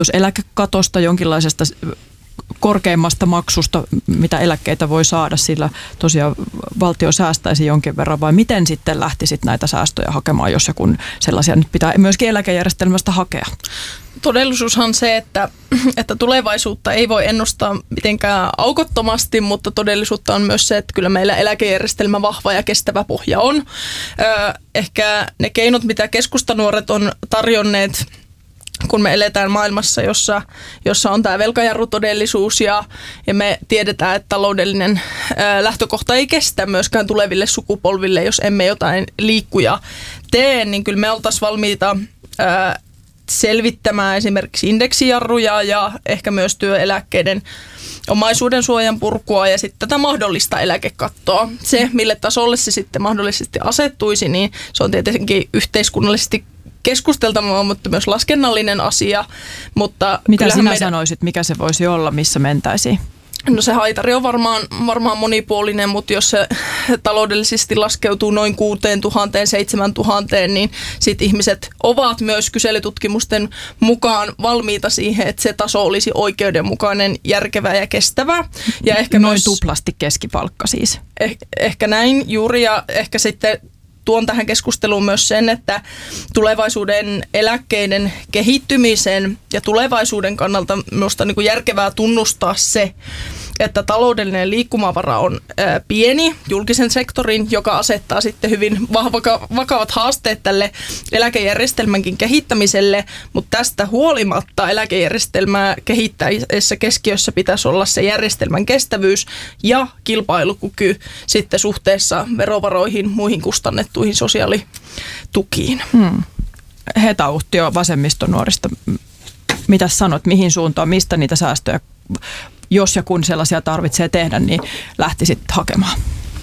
eläkekatosta, jonkinlaisesta korkeimmasta maksusta, mitä eläkkeitä voi saada, sillä tosiaan valtio säästäisi jonkin verran, vai miten sitten lähtisit näitä säästöjä hakemaan, jos ja kun sellaisia nyt pitää myöskin eläkejärjestelmästä hakea? Todellisuushan on se, että tulevaisuutta ei voi ennustaa mitenkään aukottomasti, mutta todellisuutta on myös se, että kyllä meillä eläkejärjestelmä vahva ja kestävä pohja on. Ehkä ne keinot, mitä keskustanuoret on tarjonneet, kun me eletään maailmassa, jossa on tämä velkajarrutodellisuus ja me tiedetään, että taloudellinen lähtökohta ei kestä myöskään tuleville sukupolville, jos emme jotain liikkuja tee, niin kyllä me oltaisiin valmiita selvittämään esimerkiksi indeksijarruja ja ehkä myös työeläkkeiden omaisuuden suojan purkua ja sitten tätä mahdollista eläkekattoa. Se, mille tasolle se sitten mahdollisesti asettuisi, niin se on tietenkin yhteiskunnallisesti keskusteltava, mutta myös laskennallinen asia. Mutta mitä sinä sanoisit, mikä se voisi olla, missä mentäisiin? No se haitari on varmaan monipuolinen, mutta jos se taloudellisesti laskeutuu noin 6 000, 7 000, niin sit ihmiset ovat myös kyselytutkimusten mukaan valmiita siihen, että se taso olisi oikeudenmukainen, järkevä ja kestävä. Ja ehkä noin myös, tuplasti keskipalkka siis. Ehkä näin juuri, ja ehkä sitten tuon tähän keskusteluun myös sen, että tulevaisuuden eläkkeiden kehittymisen ja tulevaisuuden kannalta minusta niin kuin järkevää tunnustaa se, että taloudellinen liikkumavara on pieni julkisen sektorin, joka asettaa sitten hyvin vakavat haasteet tälle eläkejärjestelmänkin kehittämiselle, mutta tästä huolimatta eläkejärjestelmää kehittäessä keskiössä pitäisi olla se järjestelmän kestävyys ja kilpailukyky sitten suhteessa verovaroihin, muihin kustannettuihin sosiaalitukiin. Heta Uhtio vasemmistonuorista, mitä sanot, mihin suuntaan, mistä niitä säästöjä, jos ja kun sellaisia tarvitsee tehdä, niin lähtisit hakemaan?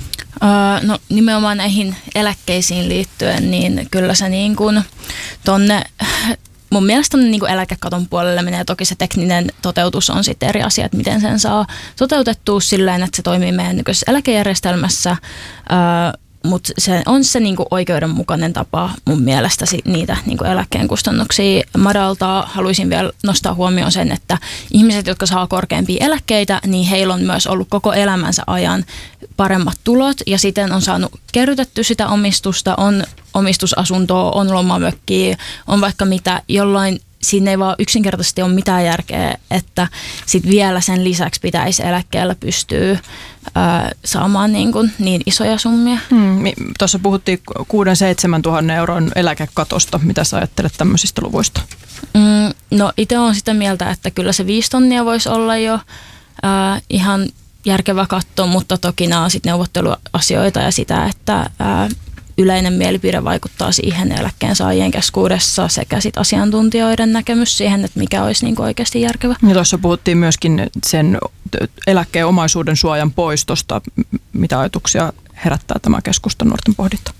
No nimenomaan näihin eläkkeisiin liittyen, niin kyllä se niin kuin tonne, mun mielestä niin kuin eläkekaton puolelle menee. Toki se tekninen toteutus on sitten eri asia, että miten sen saa toteutettua silleen, että se toimii meidän nykyisessä eläkejärjestelmässä. Mutta se on se niinku oikeudenmukainen tapa mun mielestä niitä niinku eläkkeen kustannuksia madaltaa. Haluaisin vielä nostaa huomioon sen, että ihmiset, jotka saa korkeampia eläkkeitä, niin heillä on myös ollut koko elämänsä ajan paremmat tulot ja siten on saanut kerrytetty sitä omistusta, on omistusasuntoa, on lomamökkiä, on vaikka mitä, jolloin siinä ei vaan yksinkertaisesti ole mitään järkeä, että sit vielä sen lisäksi pitäisi eläkkeellä pystyä saamaan niin isoja summia. Tuossa puhuttiin 6-7 000 euron eläkekatosta. Mitä sä ajattelet tämmöisistä luvuista? No itse olen sitä mieltä, että kyllä se 5 tonnia voisi olla jo ihan järkevä katto, mutta toki nämä on sitten neuvotteluasioita ja sitä, että yleinen mielipide vaikuttaa siihen eläkkeensaajien keskuudessa sekä sit asiantuntijoiden näkemys siihen, että mikä olisi niin oikeasti järkevä. Ja tuossa puhuttiin myöskin sen eläkkeen omaisuuden suojan poistosta. Mitä ajatuksia herättää tämä keskustanuorten pohdinta?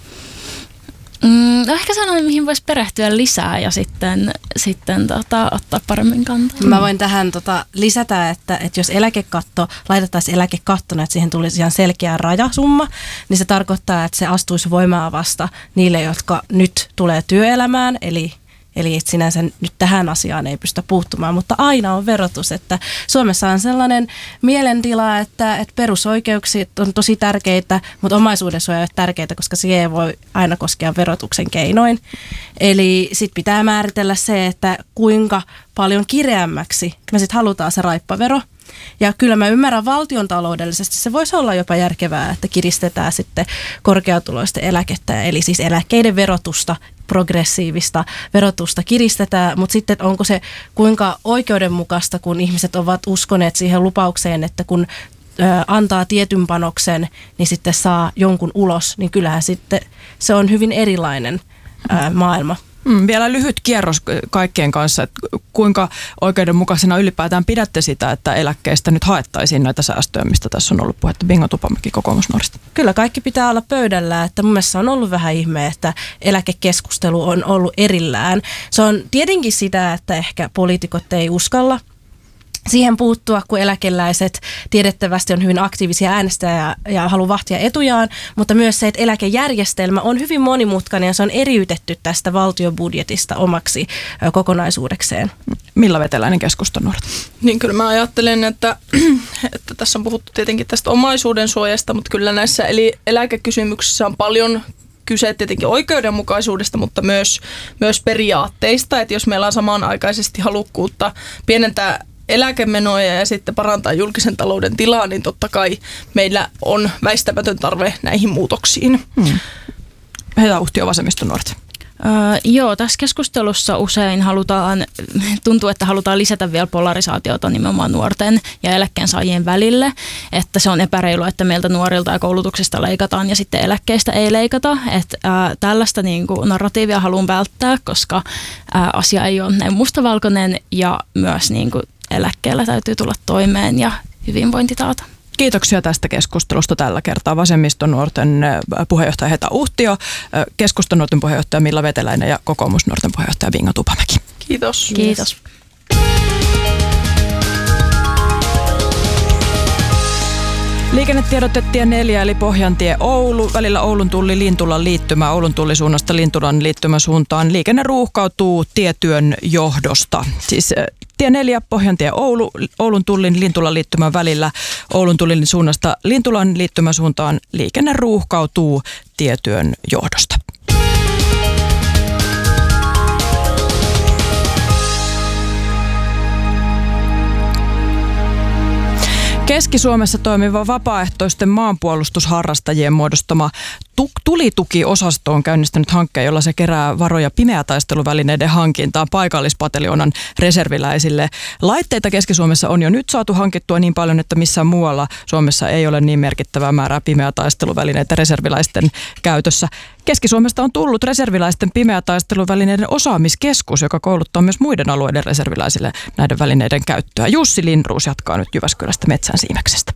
No ehkä sellainen, mihin voisi perehtyä lisää ja sitten ottaa paremmin kantaa. Mä voin tähän lisätä, että jos eläkekatto laitettaisiin eläkekattona, että siihen tulisi ihan selkeä rajasumma, niin se tarkoittaa, että se astuisi voimaan vasta niille, jotka nyt tulee työelämään, Eli sinänsä nyt tähän asiaan ei pystytä puuttumaan, mutta aina on verotus, että Suomessa on sellainen mielentila, että perusoikeukset on tosi tärkeitä, mutta omaisuuden suoja on tärkeitä, koska se ei voi aina koskea verotuksen keinoin. Eli sitten pitää määritellä se, että kuinka paljon kireämmäksi me sitten halutaan se raippavero. Ja kyllä mä ymmärrän valtiontaloudellisesti, se voisi olla jopa järkevää, että kiristetään sitten korkeatuloisten eläkettä, eli siis eläkkeiden verotusta, progressiivista verotusta kiristetään, mutta sitten onko se kuinka oikeudenmukaista, kun ihmiset ovat uskoneet siihen lupaukseen, että kun antaa tietyn panoksen, niin sitten saa jonkun ulos, niin kyllähän sitten se on hyvin erilainen maailma. Vielä lyhyt kierros kaikkien kanssa, että kuinka oikeudenmukaisena ylipäätään pidätte sitä, että eläkkeestä nyt haettaisiin näitä säästöjä, mistä tässä on ollut puhetta. Bingo Tupamäki kokoomusnuorista. Kyllä kaikki pitää olla pöydällä, että mun mielestä on ollut vähän ihme, että eläkekeskustelu on ollut erillään. Se on tietenkin sitä, että ehkä poliitikot ei uskalla siihen puuttua, kun eläkeläiset tiedettävästi on hyvin aktiivisia äänestäjiä ja haluaa vahtia etujaan, mutta myös se, että eläkejärjestelmä on hyvin monimutkainen ja se on eriytetty tästä valtiobudjetista omaksi kokonaisuudekseen. Milla Veteläinen, Keskustan nuoret? Niin kyllä mä ajattelen, että tässä on puhuttu tietenkin tästä omaisuuden suojasta, mutta kyllä näissä eläkekysymyksissä on paljon kyse tietenkin oikeudenmukaisuudesta, mutta myös periaatteista, että jos meillä on samanaikaisesti halukkuutta pienentää eläkemenoja ja sitten parantaa julkisen talouden tilaa, niin totta kai meillä on väistämätön tarve näihin muutoksiin. Heta Uhtio, vasemmistonuoret. Joo, tässä keskustelussa usein tuntuu, että halutaan lisätä vielä polarisaatiota nimenomaan nuorten ja eläkkeensaajien välille, että se on epäreilu, että meiltä nuorilta ja koulutuksesta leikataan ja sitten eläkkeistä ei leikata. Että tällaista niin kuin narratiivia haluan välttää, koska asia ei ole näin mustavalkoinen ja myös niin kuin eläkkeellä täytyy tulla toimeen ja hyvinvointi taata. Kiitoksia tästä keskustelusta tällä kertaa. Vasemmistonuorten puheenjohtaja Heta Uhtio, Keskustanuorten puheenjohtaja Milla Veteläinen ja Kokoomusnuorten puheenjohtaja Vinga Tupamäki. Kiitos. Kiitos. Liikennetiedote tie 4 eli Pohjantie Oulu, välillä Oulun tulli Lintulan liittymä, Oulun tulli suunnasta Lintulan liittymän suuntaan. Liikenne ruuhkautuu tietyön johdosta. Siis tie 4 Pohjantie Oulu, Oulun tullin Lintulan liittymän välillä, Oulun tullin suunnasta Lintulan liittymän suuntaan. Liikenne ruuhkautuu tietyön johdosta. Keski-Suomessa toimiva vapaaehtoisten maanpuolustusharrastajien muodostama tulitukiosasto on käynnistänyt hankkeen, jolla se kerää varoja pimeätaisteluvälineiden hankintaan paikallispataljonan reserviläisille. Laitteita Keski-Suomessa on jo nyt saatu hankittua niin paljon, että missään muualla Suomessa ei ole niin merkittävää määrää pimeätaisteluvälineitä reserviläisten käytössä. Keski-Suomesta on tullut reserviläisten pimeätaisteluvälineiden osaamiskeskus, joka kouluttaa myös muiden alueiden reserviläisille näiden välineiden käyttöä. Jussi Lindroos jatkaa nyt Jyväskylästä Metsän Siimeksestä.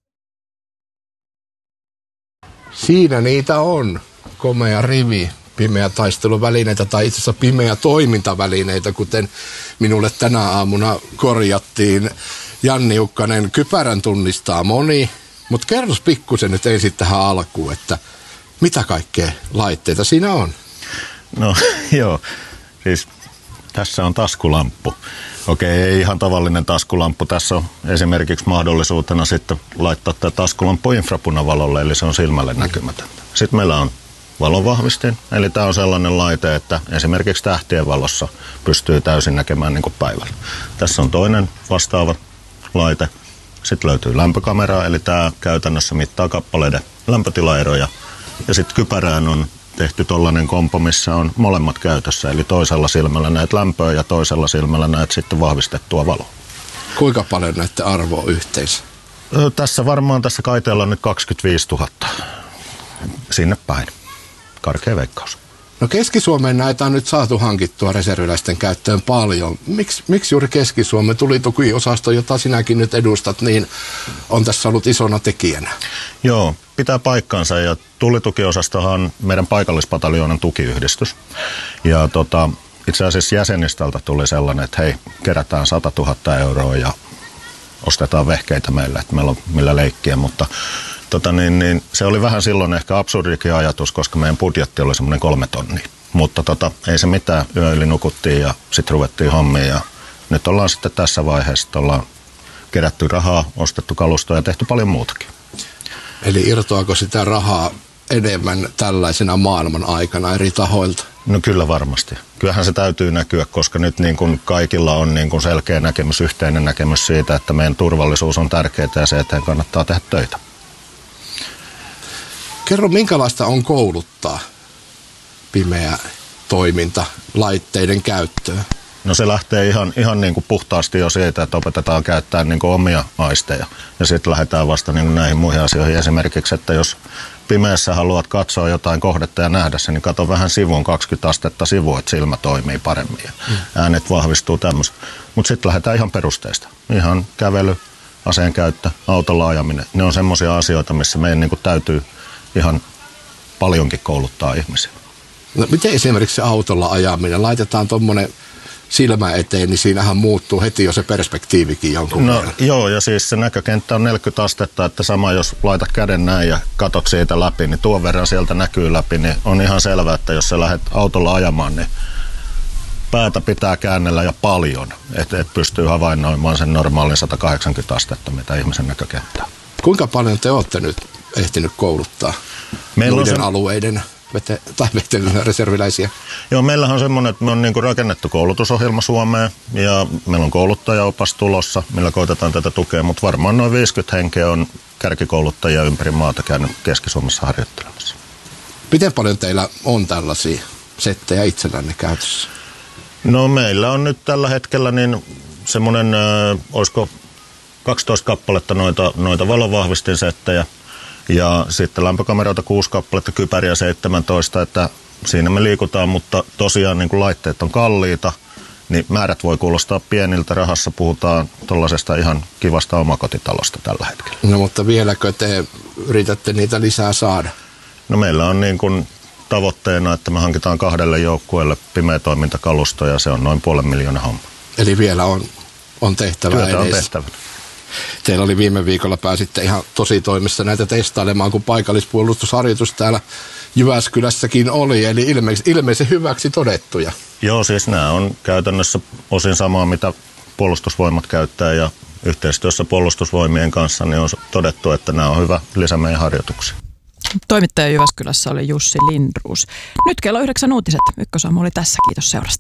Siinä niitä on. Komea rivi. Pimeä taisteluvälineitä tai itse asiassa pimeä toimintavälineitä, kuten minulle tänä aamuna korjattiin. Janni Ukkanen, kypärän tunnistaa moni, mutta kerros pikkusen nyt ensin tähän alkuun, että mitä kaikkea laitteita siinä on? No joo, siis tässä on taskulamppu. Okei, ei ihan tavallinen taskulamppu. Tässä on esimerkiksi mahdollisuutena sitten laittaa tämä taskulamppu infrapunavalolle, eli se on silmälle näkymätöntä. Sitten meillä on valonvahvistin, eli tämä on sellainen laite, että esimerkiksi tähtien valossa pystyy täysin näkemään niin kuin päivällä. Tässä on toinen vastaava laite. Sitten löytyy lämpökamera, eli tämä käytännössä mittaa kappaleiden lämpötilaeroja. Ja sitten kypärään on tehty tollainen kompo, missä on molemmat käytössä, eli toisella silmällä näet lämpöä ja toisella silmällä näet sitten vahvistettua valoa. Kuinka paljon näette arvoa yhteensä? Tässä kaiteella on nyt 25 000 sinne päin. Karkea veikkaus. No Keski-Suomeen näitä on nyt saatu hankittua reserviläisten käyttöön paljon. Miksi juuri Keski-Suomen tulitukiosasto, jota sinäkin nyt edustat, niin on tässä ollut isona tekijänä? Joo, pitää paikkansa ja tulitukiosastohan on meidän paikallispataljonan tukiyhdistys. Ja itse asiassa jäsenistöltä tuli sellainen, että hei, kerätään 100 000 euroa ja ostetaan vehkeitä meille, että meillä on millä leikkiä, mutta se oli vähän silloin ehkä absurdikin ajatus, koska meidän budjetti oli semmoinen 3 tonnia. Mutta ei se mitään, yö yli nukuttiin ja sitten ruvettiin hommiin ja nyt ollaan sitten tässä vaiheessa, ollaan kerätty rahaa, ostettu kalustoa ja tehty paljon muutakin. Eli irtoako sitä rahaa enemmän tällaisena maailman aikana eri tahoilta? No kyllä varmasti. Kyllähän se täytyy näkyä, koska nyt niin kuin kaikilla on niin kuin selkeä näkemys, yhteinen näkemys siitä, että meidän turvallisuus on tärkeää ja se eteen kannattaa tehdä töitä. Kerro, minkälaista on kouluttaa pimeä toiminta laitteiden käyttöön? No se lähtee ihan niin kuin puhtaasti jo siitä, että opetetaan käyttää niin kuin omia aisteja. Ja sitten lähdetään vasta niin kuin näihin muihin asioihin. Esimerkiksi, että jos pimeässä haluat katsoa jotain kohdetta ja nähdä sen, niin katso vähän sivuun 20 astetta sivua, että silmä toimii paremmin ja äänet vahvistuu tämmöistä. Mutta sitten lähdetään ihan perusteista. Ihan kävely, aseen käyttö, autolla ajaminen. Ne on semmoisia asioita, missä meidän niin kuin täytyy ihan paljonkin kouluttaa ihmisiä. No, miten esimerkiksi autolla ajaminen? Laitetaan tuommoinen silmä eteen, niin siinähän muuttuu heti jo se perspektiivikin jonkun verran. Joo, ja siis se näkökenttä on 40 astetta, että sama jos laitat käden näin ja katot siitä läpi, niin tuon verran sieltä näkyy läpi, niin on ihan selvää, että jos sä lähdet autolla ajamaan, niin päätä pitää käännellä ja paljon, että pystyy havainnoimaan sen normaalin 180 astetta, mitä ihmisen näkökenttää. Kuinka paljon te olette nyt ehtinyt kouluttaa muiden alueiden reserviläisiä? Joo, meillähän on semmoinen, että me on niinku rakennettu koulutusohjelma Suomeen ja meillä on kouluttajaopas tulossa, millä koitetaan tätä tukea, mutta varmaan noin 50 henkeä on kärkikouluttajia ympäri maata käynyt Keski-Suomessa harjoittelemassa. Miten paljon teillä on tällaisia settejä itsellänne käytössä? No meillä on nyt tällä hetkellä niin semmoinen, olisiko 12 kappaletta noita valonvahvistinsettejä ja sitten lämpökameroita 6 kappaletta, kypäriä 17, että siinä me liikutaan, mutta tosiaan niin kun laitteet on kalliita, niin määrät voi kuulostaa pieniltä, rahassa puhutaan tuollaisesta ihan kivasta omakotitalosta tällä hetkellä. No mutta vieläkö te yritätte niitä lisää saada? No meillä on niin kuin tavoitteena, että me hankitaan 2 joukkueelle pimeä toimintakalusto ja se on noin 500,000 homma. Eli vielä on tehtävää Työtä on edes. tehtävä. Teillä oli viime viikolla, pääsitte ihan tosi toimessa näitä testailemaan, kun paikallispuolustusharjoitus täällä Jyväskylässäkin oli, eli ilmeisen hyväksi todettuja. Joo, siis nämä on käytännössä osin samaa, mitä puolustusvoimat käyttää ja yhteistyössä puolustusvoimien kanssa niin on todettu, että nämä on hyvä lisä meidän harjoituksiin. Toimittaja Jyväskylässä oli Jussi Lindroos. Nyt kello 9 uutiset. Ykkösaamu oli tässä. Kiitos seurasta.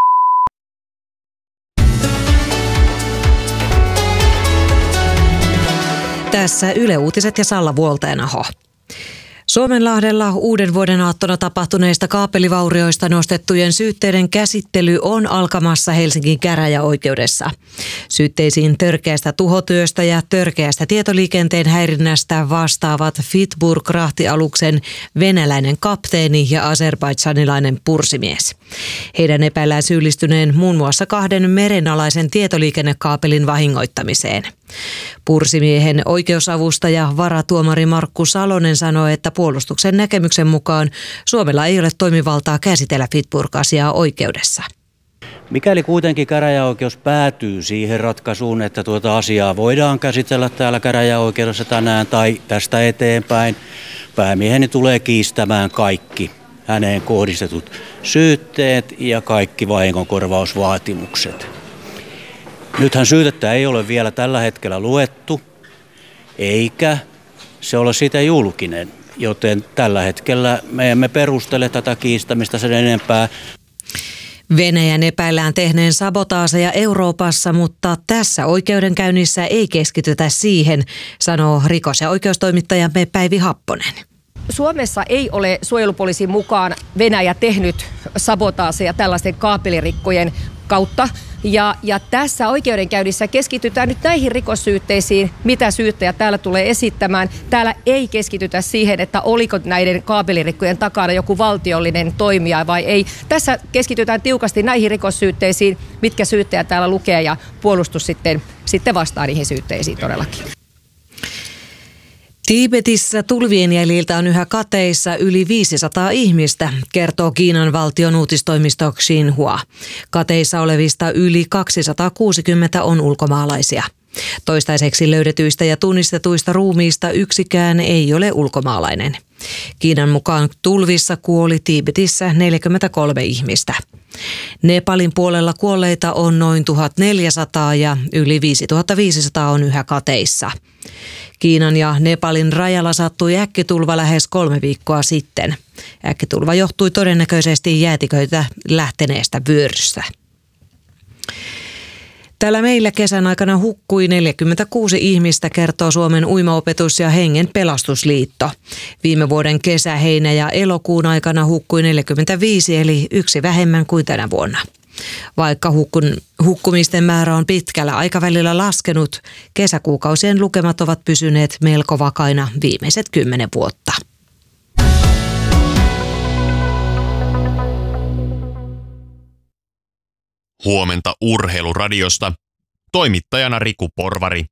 Tässä Yle Uutiset ja Salla Vuolteena-ho. Suomenlahdella uuden vuoden aattona tapahtuneista kaapelivaurioista nostettujen syytteiden käsittely on alkamassa Helsingin käräjäoikeudessa. Syytteisiin törkeästä tuhotyöstä ja törkeästä tietoliikenteen häirinnästä vastaavat Fitburg-rahtialuksen venäläinen kapteeni ja azerbaidsanilainen pursimies. Heidän epäillään syyllistyneen muun muassa 2 merenalaisen tietoliikennekaapelin vahingoittamiseen. Pursimiehen oikeusavustaja varatuomari Markku Salonen sanoi, että puolustuksen näkemyksen mukaan Suomella ei ole toimivaltaa käsitellä Fitburg-asiaa oikeudessa. Mikäli kuitenkin käräjäoikeus päätyy siihen ratkaisuun, että tuota asiaa voidaan käsitellä täällä käräjäoikeudessa tänään tai tästä eteenpäin, päämieheni tulee kiistämään kaikki häneen kohdistetut syytteet ja kaikki vahingonkorvausvaatimukset. Nythän syytettä ei ole vielä tällä hetkellä luettu, eikä se ole siitä julkinen, joten tällä hetkellä me emme perustele tätä kiistämistä sen enempää. Venäjän epäillään tehneen sabotaaseja Euroopassa, mutta tässä oikeudenkäynnissä ei keskitytä siihen, sanoo rikos- ja oikeustoimittajamme Päivi Happonen. Suomessa ei ole suojelupoliisin mukaan Venäjä tehnyt sabotaaseja tällaisten kaapelirikkojen kautta. Ja tässä oikeudenkäynnissä keskitytään nyt näihin rikossyytteisiin, mitä syyttäjä täällä tulee esittämään. Täällä ei keskitytä siihen, että oliko näiden kaapelirikkojen takana joku valtiollinen toimija vai ei. Tässä keskitytään tiukasti näihin rikossyytteisiin, mitkä syyttäjä täällä lukee ja puolustus sitten vastaa niihin syytteisiin todellakin. Tiibetissä tulvien jäljiltä on yhä kateissa yli 500 ihmistä, kertoo Kiinan valtion uutistoimisto Xinhua. Kateissa olevista yli 260 on ulkomaalaisia. Toistaiseksi löydetyistä ja tunnistetuista ruumiista yksikään ei ole ulkomaalainen. Kiinan mukaan tulvissa kuoli Tiibetissä 43 ihmistä. Nepalin puolella kuolleita on noin 1400 ja yli 5500 on yhä kateissa. Kiinan ja Nepalin rajalla sattui äkkitulva lähes 3 viikkoa sitten. Äkkitulva johtui todennäköisesti jäätiköitä lähteneestä vyörystä. Täällä meillä kesän aikana hukkui 46 ihmistä, kertoo Suomen uimaopetus- ja hengen pelastusliitto. Viime vuoden kesä, heinä ja elokuun aikana hukkui 45, eli 1 vähemmän kuin tänä vuonna. Vaikka hukkumisten määrä on pitkällä aikavälillä laskenut, kesäkuukausien lukemat ovat pysyneet melko vakaina viimeiset 10 vuotta. Huomenta Urheiluradiosta. Toimittajana Riku Porvari.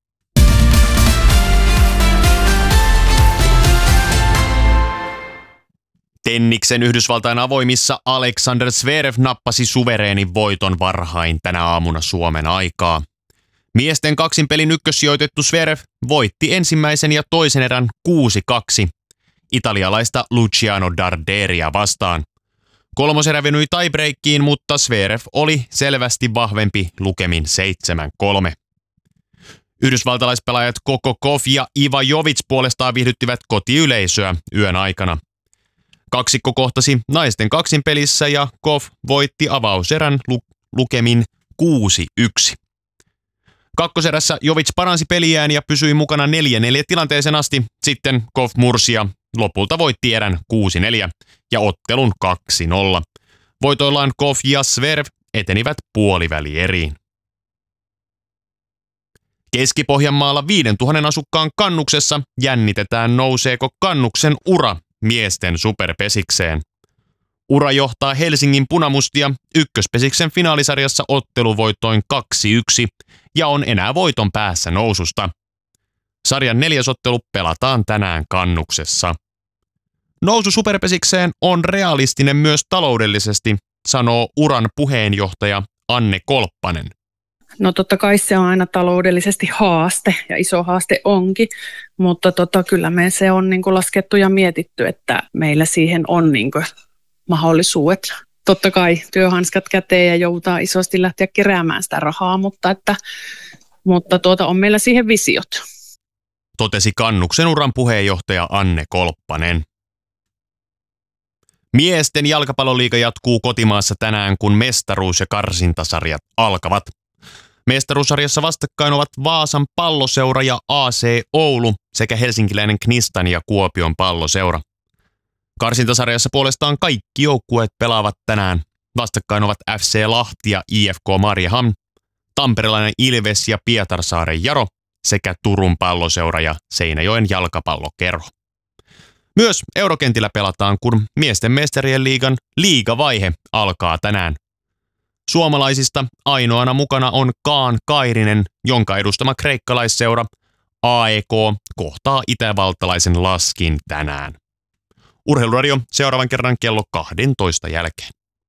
Tenniksen Yhdysvaltain avoimissa Alexander Zverev nappasi suvereenin voiton varhain tänä aamuna Suomen aikaa. Miesten kaksinpelin ykkössijoitettu Zverev voitti ensimmäisen ja toisen erän 6-2 italialaista Luciano Darderia vastaan. Kolmoserä venyi tiebreakkiin, mutta Zverev oli selvästi vahvempi lukemin 7-3. Yhdysvaltalaispelaajat Kokokov ja Iva Jovic puolestaan viihdyttivät kotiyleisöä yön aikana. Kaksikko kohtasi naisten kaksinpelissä ja Kov voitti avauserän lukemin 6-1. Kakkoserässä Jovic paransi peliään ja pysyi mukana 4-4 tilanteeseen asti. Sitten Kov mursi ja lopulta voitti erän 6-4 ja ottelun 2-0. Voitoillaan Kov ja Zverev etenivät puolivälieriin. Keski-Pohjanmaalla 5000 asukkaan Kannuksessa jännitetään, nouseeko Kannuksen ura miesten superpesikseen. Ura johtaa Helsingin punamustia ykköspesiksen finaalisarjassa otteluvoitoin 2-1 ja on enää voiton päässä noususta. Sarjan 4. ottelu pelataan tänään Kannuksessa. Nousu superpesikseen on realistinen myös taloudellisesti, sanoo Uran puheenjohtaja Anne Kolppanen. No totta kai se on aina taloudellisesti haaste ja iso haaste onkin, mutta kyllä me se on niin kuin laskettu ja mietitty, että meillä siihen on niin kuin mahdollisuudet. Totta kai työhanskat käteen ja joudutaan isosti lähteä keräämään sitä rahaa, mutta on meillä siihen visiot. Totesi Kannuksen Uran puheenjohtaja Anne Kolppanen. Miesten jalkapalloliiga jatkuu kotimaassa tänään, kun mestaruus- ja karsintasarjat alkavat. Mestaruussarjassa vastakkain ovat Vaasan Palloseura ja AC Oulu sekä helsinkiläinen Knistan ja Kuopion Palloseura. Karsintasarjassa puolestaan kaikki joukkueet pelaavat tänään. Vastakkain ovat FC Lahti ja IFK Mariehamn, tamperelainen Ilves ja Pietarsaaren Jaro sekä Turun Palloseura ja Seinäjoen jalkapallokerho. Myös eurokentillä pelataan, kun miesten mestarien liigan liigavaihe alkaa tänään. Suomalaisista ainoana mukana on Kaan Kairinen, jonka edustama kreikkalaisseura AEK kohtaa itävaltalaisen Laskin tänään. Urheiluradio seuraavan kerran kello 12 jälkeen.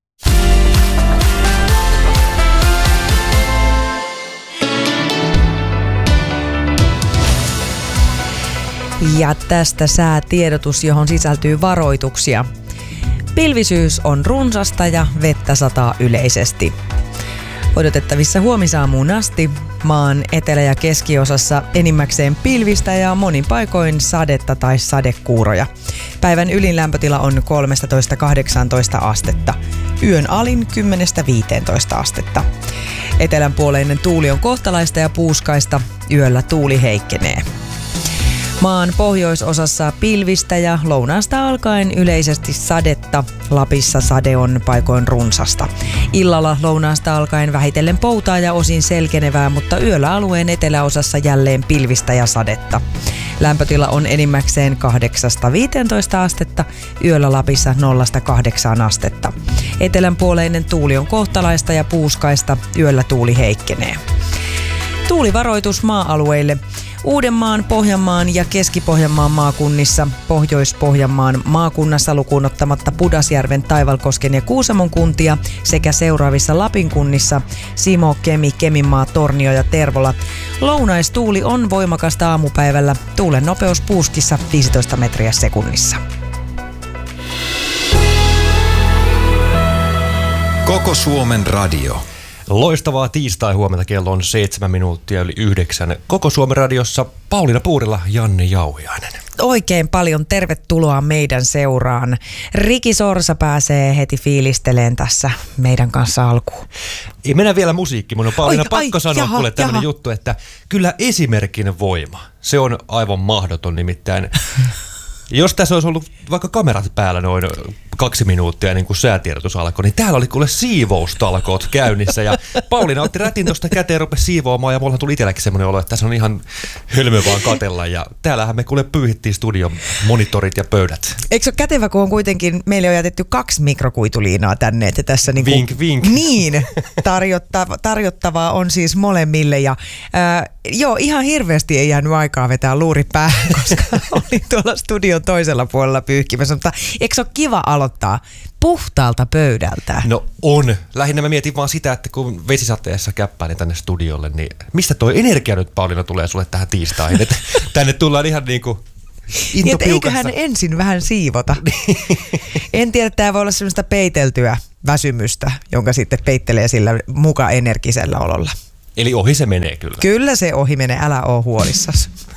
Ja tästä säätiedotus, johon sisältyy varoituksia. Pilvisyys on runsasta ja vettä sataa yleisesti. Odotettavissa huomisaamuun asti maan etelä- ja keskiosassa enimmäkseen pilvistä ja monin paikoin sadetta tai sadekuuroja. Päivän ylin lämpötila on 13–18 astetta. Yön alin 10–15 astetta. Etelänpuoleinen tuuli on kohtalaista ja puuskaista. Yöllä tuuli heikkenee. Maan pohjoisosassa pilvistä ja lounaasta alkaen yleisesti sadetta. Lapissa sade on paikoin runsasta. Illalla lounaasta alkaen vähitellen poutaa ja osin selkenevää, mutta yöllä alueen eteläosassa jälleen pilvistä ja sadetta. Lämpötila on enimmäkseen 8–15 astetta, yöllä Lapissa 0–8 astetta. Etelänpuoleinen tuuli on kohtalaista ja puuskaista, yöllä tuuli heikkenee. Tuulivaroitus maa-alueille. Uudenmaan, Pohjanmaan ja Keski-Pohjanmaan maakunnissa, Pohjois-Pohjanmaan maakunnassa lukuun ottamatta Pudasjärven, Taivalkosken ja Kuusamon kuntia sekä seuraavissa Lapin kunnissa Simo, Kemi, Keminmaa, Tornio ja Tervola. Lounaistuuli on voimakasta aamupäivällä, tuulen nopeus puuskissa 15 metriä sekunnissa. Koko Suomen radio. Loistavaa tiistai-huomenta, kello on 7:07. Koko Suomen radiossa Pauliina Puurila, Janne Jauhiainen. Oikein paljon tervetuloa meidän seuraan. Riki Sorsa pääsee heti fiilisteleen tässä meidän kanssa alkuun. Ei mennä vielä musiikki. Mun on Pauliina pakko sanoa kuule tämmöinen juttu, että kyllä esimerkin voima, se on aivan mahdoton nimittäin. Jos tässä olisi ollut vaikka kamerat päällä noin 2 minuuttia ennen kuin säätiedotus alkoi, niin täällä oli kuule siivoustalkoot käynnissä ja Pauliina otti rätin tuosta käteen ja rupesi siivoamaan ja mulla tuli itselläkin semmoinen olo, että tässä on ihan hölmö vaan katella ja täällähän me kuule pyyhittiin studion monitorit ja pöydät. Eikö se ole kätevä, kun on kuitenkin, meille on jätetty 2 mikrokuituliinaa tänne, että tässä niinku, vink, vink. Niin, tarjottavaa on siis molemmille ja joo, ihan hirveästi ei jäänyt aikaa vetää luuri päähän, koska olin tuolla studion toisella puolella pyyhkimässä, mutta eikö se ole kiva aloittaa puhtaalta pöydältä? No on. Lähinnä mä mietin vaan sitä, että kun vesisateessa käppäilin tänne studiolle, niin mistä toi energia nyt, Pauliina, tulee sulle tähän tiistaihin? Että tänne tullaan ihan niinku intopiukassa. Eiköhän ensin vähän siivota. En tiedä, tämä voi olla semmoista peiteltyä väsymystä, jonka sitten peittelee sillä muka energisellä ololla. Eli ohi se menee kyllä. Kyllä se ohi menee, älä oo huolissasi.